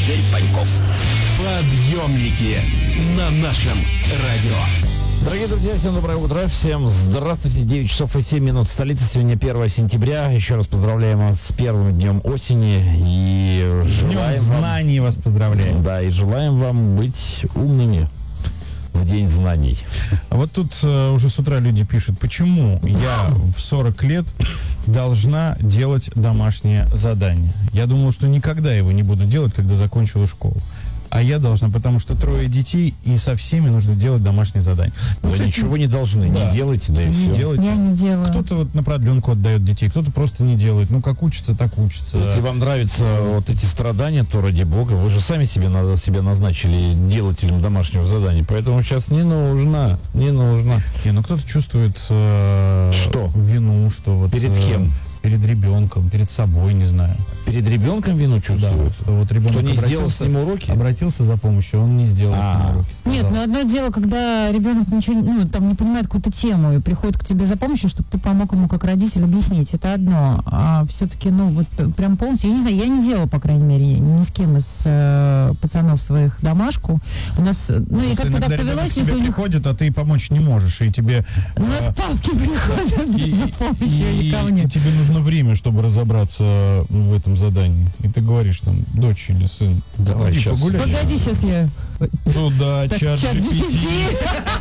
Игорь Паньков. Подъемники на нашем радио. Дорогие друзья, всем доброе утро, всем здравствуйте, 9 часов и 7 минут столицы, сегодня 1 сентября, еще раз поздравляем вас с первым днем осени и желаем вам... знаний вас поздравляем. Да, и желаем вам быть умными в день знаний. А вот тут уже с утра люди пишут, почему я в 40 лет должна делать домашнее задание. Я думал, что никогда его не буду делать, когда закончила школу. А я должна, потому что 3 детей, и со всеми нужно делать домашние задания. Да, кстати, ничего не должны, да. Не делайте, да и не все. Делайте. Я не делаю. Кто-то вот на продленку отдает детей, кто-то просто не делает. Ну, как учится, так учится. Если вам нравятся вот эти страдания, то ради бога, вы же сами себя назначили делателем домашнего задания, поэтому сейчас не нужно. Не, ну кто-то чувствует что? Вину, что вот... Перед кем? Перед ребенком, перед собой, не знаю. Перед ребенком вину чувствует? Да, что вот ребенок что не сделал с ним уроки? Обратился за помощью, он не сделал с ним уроки. Сказал. Нет, но одно дело, когда ребенок ничего, там не понимает какую-то тему и приходит к тебе за помощью, чтобы ты помог ему как родитель объяснить. Это одно. А все-таки, вот прям полностью, я не знаю, я не делала, по крайней мере, ни с кем из пацанов своих домашку. У нас, и как-то так повелось, если у них... приходят, а ты помочь не можешь, и тебе... У нас папки приходят за помощью, не ко мне. И тебе нужно время, чтобы разобраться в этом задании. И ты говоришь там, дочь или сын, давай сейчас. Погуляй. Погоди, сейчас я... Туда, чат GPT.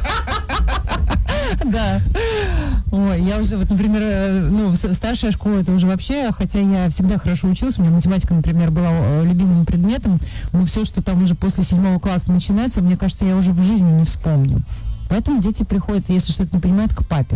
Да. Ой, я уже, вот, например, старшая школа, это уже вообще, хотя я всегда хорошо училась, у меня математика, например, была любимым предметом, но все, что там уже после 7 класса начинается, мне кажется, я уже в жизни не вспомню. Поэтому дети приходят, если что-то не понимают, к папе.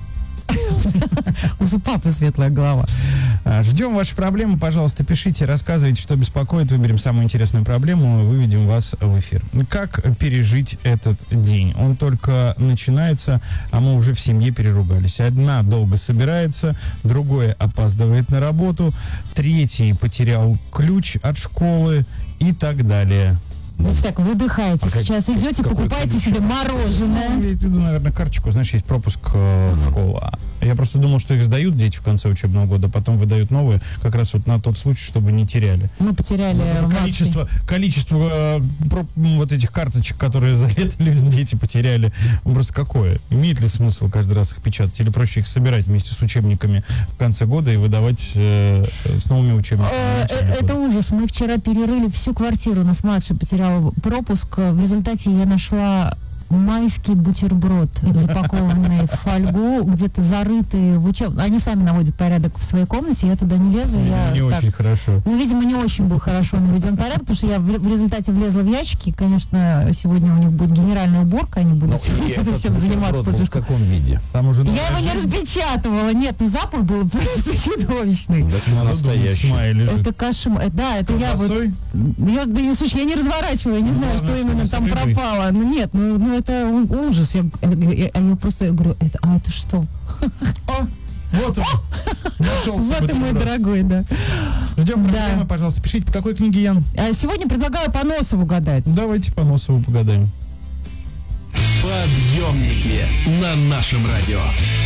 У папы светлая голова. Ждем ваши проблемы, пожалуйста, пишите, рассказывайте, что беспокоит, выберем самую интересную проблему, выведем вас в эфир. Как пережить этот день? Он только начинается, а мы уже в семье переругались. Одна долго собирается, другой опаздывает на работу, третий потерял ключ от школы и так далее. Значит так, выдыхаете сейчас, идете, покупаете себе мороженое. Я иду, наверное, карточку, знаешь, есть пропуск в школу. Я просто думал, что их сдают дети в конце учебного года, потом выдают новые, как раз вот на тот случай, чтобы не теряли. Мы потеряли количество вот этих карточек, которые за лето дети потеряли, просто какое? Имеет ли смысл каждый раз их печатать? Или проще их собирать вместе с учебниками в конце года и выдавать с новыми учебниками? Это ужас. Мы вчера перерыли всю квартиру, у нас младший потерял пропуск. В результате я нашла майский бутерброд, запакованный в фольгу, где-то зарытый в Они сами наводят порядок в своей комнате, я туда не лезу. Очень хорошо. Видимо, не очень был хорошо наведен порядок, потому что я в результате влезла в ящики. Конечно, сегодня у них будет генеральная уборка, они будут этим всем заниматься после школы. В каком виде? Я его не распечатывала. Нет, запах был просто чудовищный. Настоящий. Это кошмар. Да, это я вот... Слушай, я не разворачивала, я не знаю, что именно там пропало. Нет, это ужас. Я просто говорю, это что? Вот он. Вот и мой дорогой, да. Ждем проблемы, пожалуйста. Пишите, по какой книге, Ян? Сегодня предлагаю по Носову гадать. Давайте по Носову погадаем. Подъемники на нашем радио.